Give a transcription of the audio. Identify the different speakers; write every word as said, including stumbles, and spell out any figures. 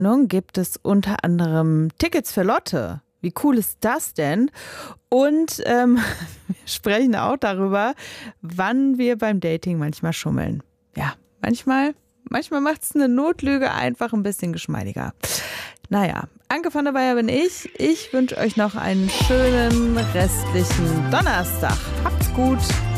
Speaker 1: Nun gibt es unter anderem Tickets für Lotte. Wie cool ist das denn? Und ähm, wir sprechen auch darüber, wann wir beim Dating manchmal schummeln. Ja, manchmal, manchmal macht es eine Notlüge einfach ein bisschen geschmeidiger. Naja, Anke von der Weyer bin ich. Ich wünsche euch noch einen schönen restlichen Donnerstag. Habt's gut.